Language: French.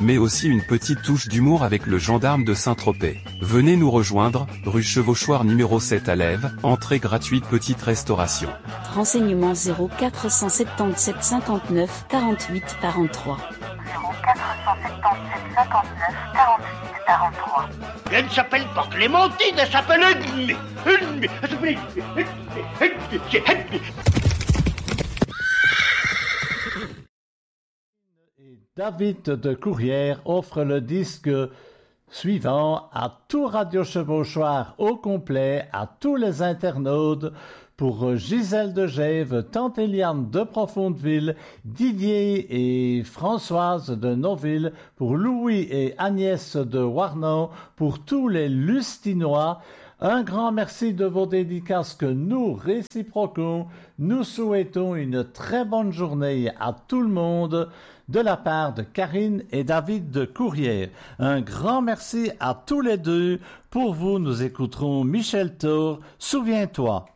mais aussi une petite touche d'humour avec le gendarme de Saint-Tropez. Venez nous rejoindre, rue Chevauchoir numéro 7 à Lèves, entrée gratuite petite restauration. Renseignements 0477 59 48 43. 0477 59 48 43. Elle ne s'appelle pas Clémentine, elle s'appelle Edmé. Elle s'appelle Edmé. David de Courrières offre le disque suivant à tout Radio Chevauchoir au complet, à tous les internautes, pour Gisèle de Gèves, Tante Eliane de Profondeville, Didier et Françoise de Noville, pour Louis et Agnès de Warnon, pour tous les Lustinois. Un grand merci de vos dédicaces que nous réciproquons. Nous souhaitons une très bonne journée à tout le monde de la part de Karine et David de Courrières. Un grand merci à tous les deux. Pour vous, nous écouterons Michel Thor, Souviens-toi.